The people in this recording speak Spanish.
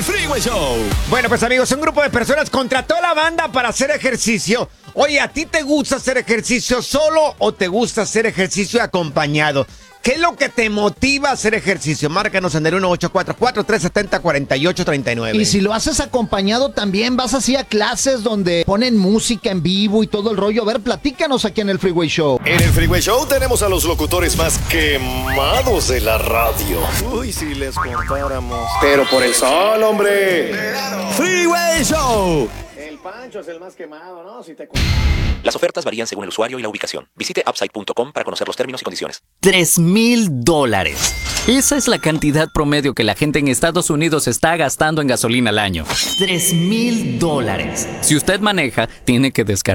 Freeway Show. Bueno, pues amigos, un grupo de personas contrató a la banda para hacer ejercicio. Oye, ¿a ti te gusta hacer ejercicio solo o te gusta hacer ejercicio acompañado? ¿Qué es lo que te motiva a hacer ejercicio? Márcanos en el 1844-370-4839. Y si lo haces acompañado también, vas así a clases donde ponen música en vivo y todo el rollo. A ver, platícanos aquí en el Freeway Show. En el Freeway Show tenemos a los locutores más quemados de la radio. Uy, si les contáramos. Pero por el sol, hombre. Freeway Show. El Pancho es el más quemado, ¿no? Si te... Las ofertas varían según el usuario y la ubicación. Visite Upside.com para conocer los términos y condiciones. $3,000. Esa es la cantidad promedio que la gente en Estados Unidos está gastando en gasolina al año. $3,000. Si usted maneja, tiene que descargar